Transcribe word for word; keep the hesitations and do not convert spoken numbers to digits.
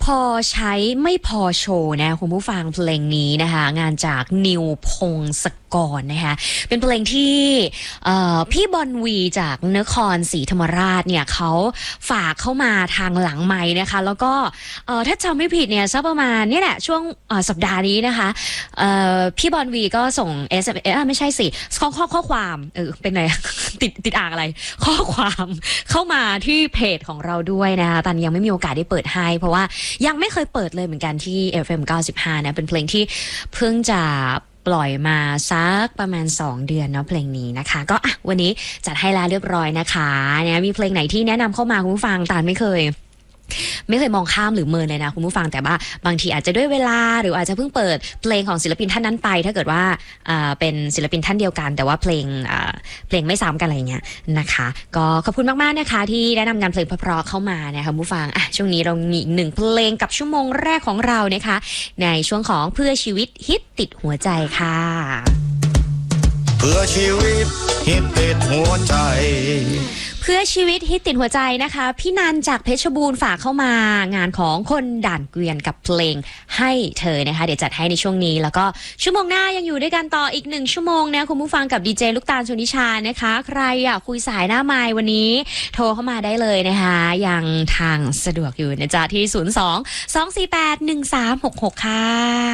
พอใช้ไม่พอโชว์นะคุณผู้ฟังเพลงนี้นะคะงานจากนิวพงศกรนะคะเป็นเพลงที่พี่บอลวีจากนครศรีธรรมราชเนี่ยเขาฝากเข้ามาทางหลังไมค์นะคะแล้วก็ถ้าจำไม่ผิดเนี่ยสักประมาณนี่แหละช่วงสัปดาห์นี้นะคะพี่บอลวีก็ส่ง เอส เอ็ม เอส ไม่ใช่สิข้อข้อข้อความเออเป็นไง ติดติดอ่างอะไรข้อความเข้ามาที่เพจของเราด้วยนะคะตอนยังไม่มีโอกาสได้เปิดให้เพราะว่ายังไม่เคยเปิดเลยเหมือนกันที่ เอฟ เอ็ม เก้าสิบห้านะเป็นเพลงที่เพิ่งจะปล่อยมาสักประมาณสองเดือนเนาะเพลงนี้นะคะก็อ่ะวันนี้จัดให้แล้วเรียบร้อยนะคะเนี่ยมีเพลงไหนที่แนะนำเข้ามาคุณผู้ฟังตาลไม่เคยไม่เคยมองข้ามหรือเมินเลยนะคุณผู้ฟังแต่ว่าบางทีอาจจะด้วยเวลาหรืออาจจะเพิ่งเปิดเพลงของศิลปินท่านนั้นไปถ้าเกิดว่าเป็นศิลปินท่านเดียวกันแต่ว่าเพลงเพลงไม่ซ้ำกันอะไรเงี้ยนะคะก็ขอบคุณมากๆนะคะที่แนะนำงานเพลงเพราะๆเข้ามานะคะคุณผู้ฟังอ่ะช่วงนี้เรามีอีกหนึ่งเพลงกับชั่วโมงแรกของเรานะคะในช่วงของเพื่อชีวิตฮิตติดหัวใจค่ะเพื่อชีวิตฮิตติดหัวใจเพื่อชีวิตฮิตติดหัวใจนะคะพี่นันจากเพชรบูรณ์ฝากเข้ามางานของคนด่านเกวียนกับเพลงให้เธอนะคะเดี๋ยวจัดให้ในช่วงนี้แล้วก็ชั่วโมงหน้ายังอยู่ด้วยกันต่ออีกหนึ่งชั่วโมงนะคุณผู้ฟังกับดีเจลูกตาลชนิชานะคะใครอยากคุยสายหน้าไมค์วันนี้โทรเข้ามาได้เลยนะคะยังทางสะดวกอยู่นะจ๊ะที่ศูนย์ สอง สอง สี่ แปด หนึ่ง สาม หก หกค่ะ